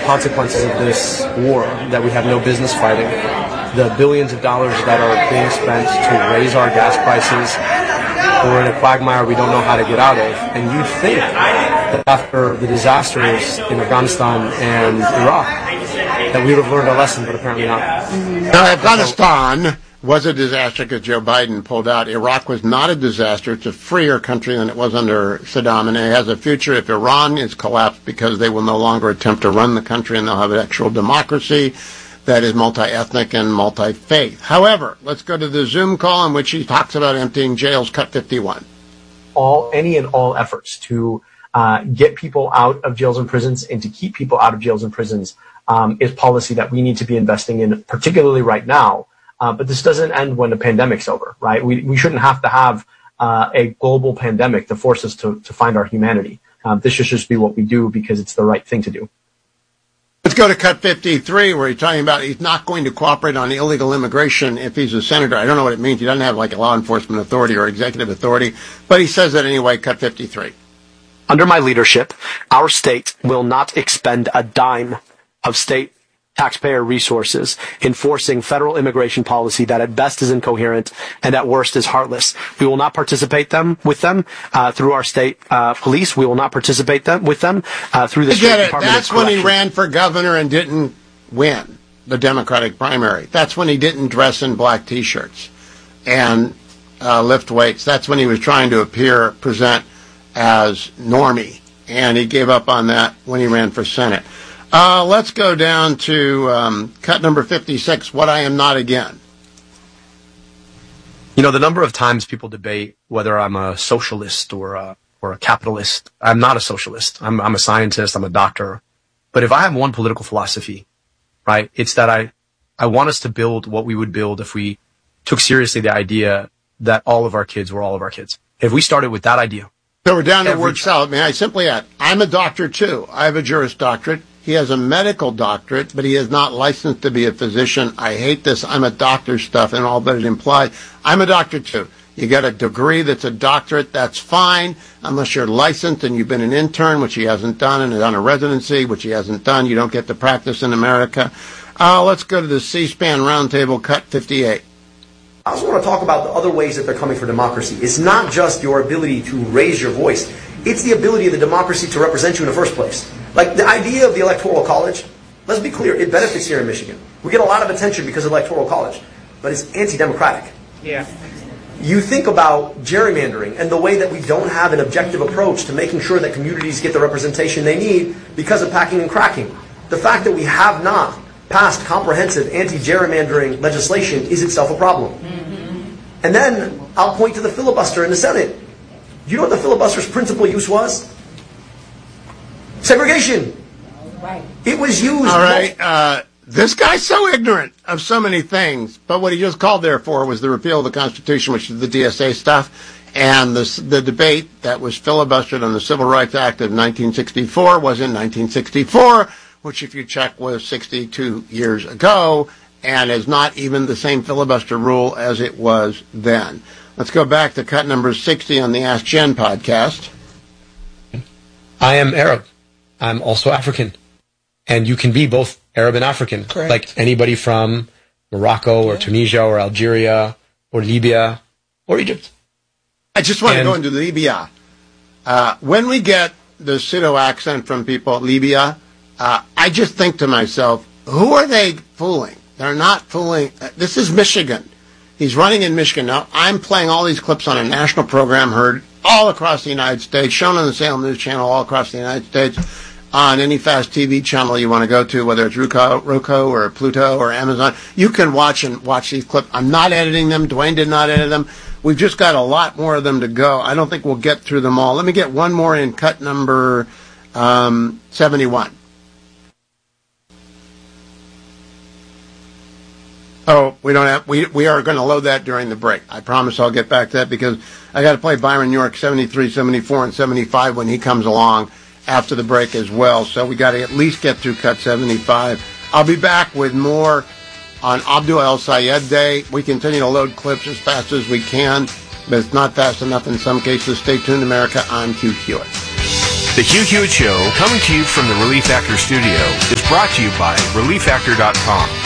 consequences of this war that we have no business fighting, the billions of dollars that are being spent to raise our gas prices, we're in a quagmire we don't know how to get out of. And you'd think that after the disasters in Afghanistan and Iraq, that we would have learned a lesson, but apparently not. Now, Afghanistan was a disaster because Joe Biden pulled out. Iraq was not a disaster. It's a freer country than it was under Saddam, and it has a future if Iran is collapsed because they will no longer attempt to run the country and they'll have an actual democracy that is multi-ethnic and multi-faith. However, let's go to the Zoom call in which he talks about emptying jails, cut 51. Any and all efforts to get people out of jails and prisons and to keep people out of jails and prisons is policy that we need to be investing in, particularly right now. But this doesn't end when the pandemic's over, right? We shouldn't have to have a global pandemic to force us to find our humanity. This should just be what we do because it's the right thing to do. Let's go to cut 53, where he's talking about he's not going to cooperate on illegal immigration if he's a senator. I don't know what it means. He doesn't have like a law enforcement authority or executive authority, but he says that anyway. Cut 53. Under my leadership, our state will not expend a dime of state taxpayer resources enforcing federal immigration policy that at best is incoherent and at worst is heartless. We will not participate with them through our state police. We will not participate with them through the State Department of Corrections. That's when he ran for governor and didn't win the Democratic primary. That's when he didn't dress in black T-shirts and lift weights. That's when he was trying to present as normie, and he gave up on that when he ran for Senate. Let's go down to cut number 56, what I am not again. You know, the number of times people debate whether I'm a socialist or a capitalist. I'm not a socialist. I'm a scientist. I'm a doctor. But if I have one political philosophy, right, it's that I want us to build what we would build if we took seriously the idea that all of our kids were all of our kids. If we started with that idea. So we're down to the word salad. May I simply add, I'm a doctor too. I have a Juris Doctorate. He has a medical doctorate, but he is not licensed to be a physician. I hate this I'm a doctor stuff and all that it implies. I'm a doctor too. You get a degree that's a doctorate, that's fine, unless you're licensed and you've been an intern, which he hasn't done, and done a residency, which he hasn't done. You don't get to practice in America. Let's go to the C-SPAN roundtable, cut 58. I also want to talk about the other ways that they're coming for democracy. It's not just your ability to raise your voice. It's the ability of the democracy to represent you in the first place. Like the idea of the Electoral College, let's be clear, it benefits here in Michigan. We get a lot of attention because of Electoral College, but it's anti-democratic. Yeah. You think about gerrymandering and the way that we don't have an objective approach to making sure that communities get the representation they need because of packing and cracking. The fact that we have not passed comprehensive anti-gerrymandering legislation is itself a problem. Mm-hmm. And then I'll point to the filibuster in the Senate. Do you know what the filibuster's principal use was? Segregation. Right. It was used. All right. This guy's so ignorant of so many things, but what he just called there for was the repeal of the Constitution, which is the DSA stuff, and the debate that was filibustered on the Civil Rights Act of 1964 was in 1964, which, if you check, was 62 years ago, and is not even the same filibuster rule as it was then. Let's go back to cut number 60 on the Ask Jen podcast. I am Arab. I'm also African. And you can be both Arab and African. Correct. Like anybody from Morocco or Tunisia or Algeria or Libya or Egypt. I just want to go into Libya. When we get the pseudo accent from people at Libya, I just think to myself, who are they fooling? They're not fooling. This is Michigan. He's running in Michigan. Now, I'm playing all these clips on a national program heard all across the United States, shown on the Salem News Channel all across the United States, on any fast TV channel you want to go to, whether it's Roku or Pluto or Amazon. You can watch these clips. I'm not editing them. Dwayne did not edit them. We've just got a lot more of them to go. I don't think we'll get through them all. Let me get one more in cut number 71. Oh, we don't have. We are going to load that during the break. I promise I'll get back to that because I got to play Byron York 73, 74, and 75 when he comes along after the break as well. So we got to at least get through cut 75. I'll be back with more on Abdul El Sayed Day. We continue to load clips as fast as we can, but it's not fast enough in some cases. Stay tuned, America. I'm Q Hewitt. The Hugh Hewitt Show, coming to you from the Relief Factor studio, is brought to you by ReliefFactor.com.